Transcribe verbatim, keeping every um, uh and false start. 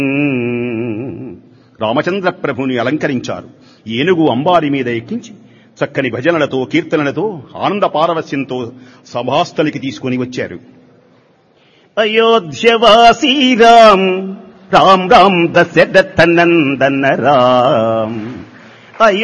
రామచంద్ర ప్రభుని అలంకరించారు. ఏనుగు అంబారి మీద ఎక్కించి చక్కని భజనలతో కీర్తనలతో ఆనంద పారవస్యంతో సభాస్థలికి తీసుకుని వచ్చారు. అయోధ్యవాసీ రామ్ రామ్ రామ్ దశరథ నందన రామ్